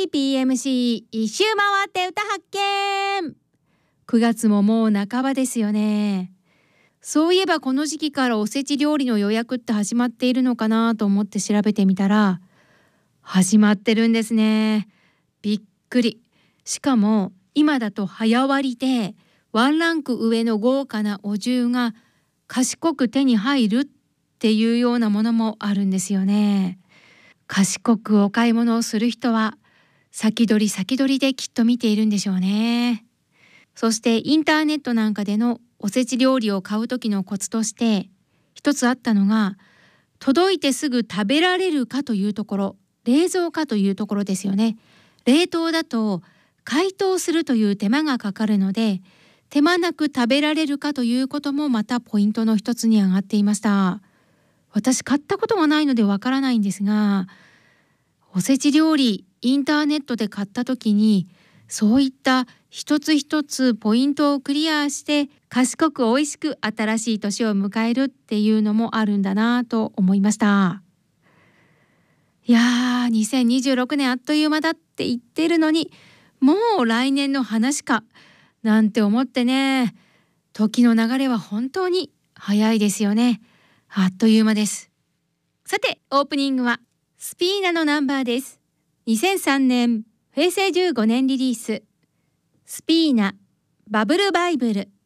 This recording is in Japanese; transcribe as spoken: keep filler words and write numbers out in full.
ーピーエムシー 一周回って歌発見。くがつももう半ばですよね。そういえばこの時期からおせち料理の予約って始まっているのかなと思って調べてみたら、始まってるんですね。びっくり。しかも今だと早割りでワンランク上の豪華なお重が賢く手に入るっていうようなものもあるんですよね。賢くお買い物をする人は先取り先取りできっと見ているんでしょうね。そしてインターネットなんかでのおせち料理を買う時のコツとして一つあったのが、届いてすぐ食べられるかというところ、冷蔵かというところですよね。冷凍だと解凍するという手間がかかるので、手間なく食べられるかということもまたポイントの一つに上がっていました。私買ったことがないのでわからないんですが、おせち料理インターネットで買った時にそういった一つ一つポイントをクリアして賢く美味しく新しい年を迎えるっていうのもあるんだなと思いました。いやー、にせんにじゅうろくねんあっという間だって言ってるのに、もう来年の話かなんて思ってね。時の流れは本当に早いですよね。あっという間です。さて、オープニングはスピーナのナンバーです。にせんさんねんへいせいじゅうごねんリリース、スピーナバブルバイブル。